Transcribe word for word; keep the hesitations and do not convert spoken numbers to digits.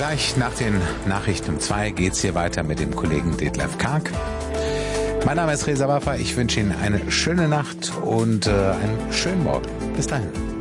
Gleich nach den Nachrichten um zwei geht's hier weiter mit dem Kollegen Detlef Karg. Mein Name ist Reza Waffa. Ich wünsche Ihnen eine schöne Nacht und äh, einen schönen Morgen. Bis dahin.